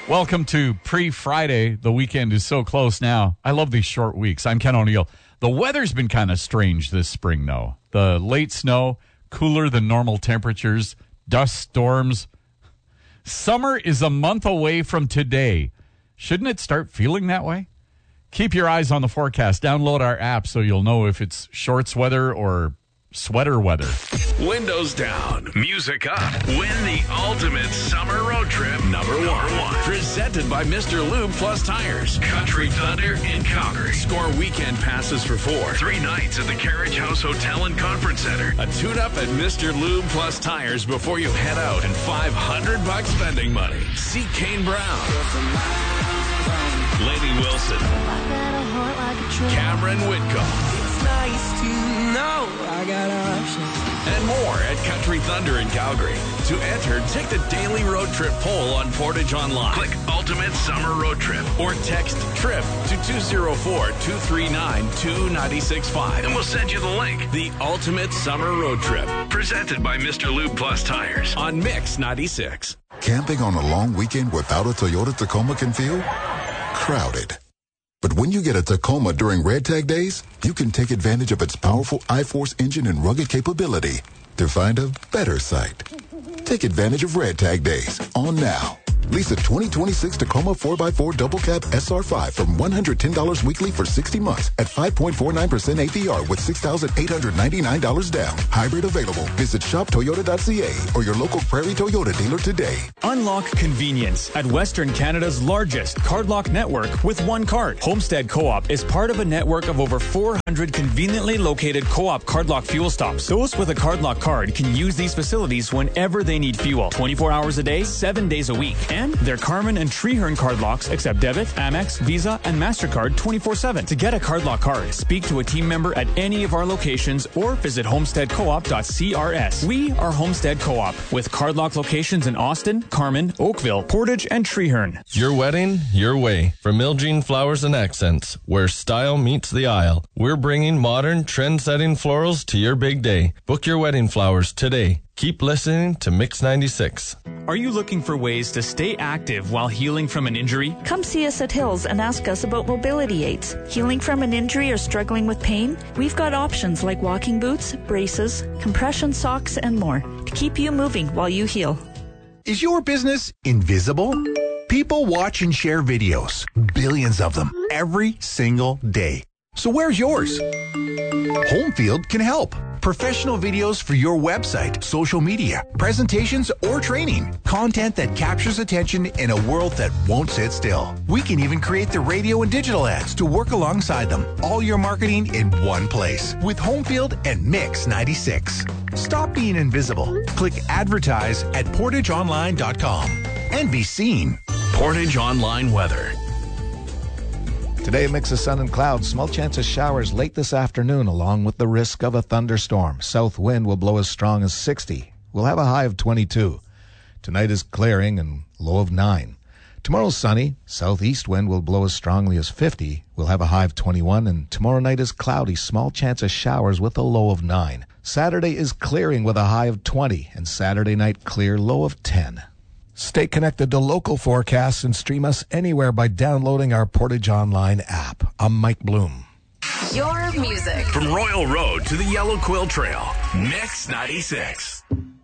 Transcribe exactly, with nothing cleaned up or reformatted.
Welcome to pre-Friday. The weekend is so close now. I love these short weeks. I'm Ken O'Neill. The weather's been kind of strange this spring, though. The late snow, cooler than normal temperatures, dust storms. Summer is a month away from today. Shouldn't it start feeling that way? Keep your eyes on the forecast. Download our app so you'll know if it's shorts weather or sweater weather. Windows down, music up. Win the ultimate summer road trip number one. one. Presented by Mister Lube Plus Tires. Country Thunder in Calgary. Score weekend passes for four. Three nights at the Carriage House Hotel and Conference Center. A tune-up at Mister Lube Plus Tires before you head out. And five hundred bucks spending money. See Kane Brown. Lainey Wilson. Cameron Whitcomb. It's nice to know I got options. And more at Country Thunder in Calgary. To enter, take the daily road trip poll on Portage Online. Click Ultimate Summer Road Trip or text TRIP to two zero four, two three nine, two nine six five and we'll send you the link. The Ultimate Summer Road Trip. Presented by Mister Lube Plus Tires on Mix ninety-six. Camping on a long weekend without a Toyota Tacoma can feel crowded. But when you get a Tacoma during Red Tag Days, you can take advantage of its powerful I-Force engine and rugged capability to find a better site. Take advantage of Red Tag Days on now. Lease a twenty twenty-six Tacoma four by four Double Cab S R five from one hundred ten dollars weekly for sixty months at five point four nine percent A P R with six thousand eight hundred ninety-nine dollars down. Hybrid available. Visit shop toyota dot c a or your local Prairie Toyota dealer today. Unlock convenience at Western Canada's largest cardlock network with one card. Homestead Co-op is part of a network of over four hundred conveniently located Co-op cardlock fuel stops. Those with a cardlock card can use these facilities whenever they need fuel, twenty-four hours a day, seven days a week. And their Carmen and Treehorn card locks accept debit, Amex, Visa, and MasterCard twenty-four seven. To get a cardlock card, speak to a team member at any of our locations or visit homestead co op dot c r s. We are Homestead Co-op with cardlock locations in Austin, Carmen, Oakville, Portage, and Treehorn. Your wedding, your way. From Miljean Flowers and Accents, where style meets the aisle. We're bringing modern, trend-setting florals to your big day. Book your wedding flowers today. Keep listening to Mix ninety-six. Are you looking for ways to stay active while healing from an injury? Come see us at Hills and ask us about mobility aids. Healing from an injury or struggling with pain? We've got options like walking boots, braces, compression socks, and more to keep you moving while you heal. Is your business invisible? People watch and share videos, billions of them, every single day. So where's yours? Homefield can help. Professional videos for your website, social media, presentations, or training. Content that captures attention in a world that won't sit still. We can even create the radio and digital ads to work alongside them. All your marketing in one place with Homefield and Mix ninety-six. Stop being invisible. Click advertise at portage online dot com and be seen. Portage Online Weather. Today, a mix of sun and clouds. Small chance of showers late this afternoon, along with the risk of a thunderstorm. South wind will blow as strong as sixty. We'll have a high of twenty-two. Tonight is clearing and low of nine. Tomorrow's sunny. Southeast wind will blow as strongly as fifty. We'll have a high of twenty-one. And tomorrow night is cloudy. Small chance of showers with a low of nine. Saturday is clearing with a high of twenty. And Saturday night clear, low of ten. Stay connected to local forecasts and stream us anywhere by downloading our Portage Online app. I'm Mike Bloom. Your music. From Royal Road to the Yellow Quill Trail, Mix ninety-six.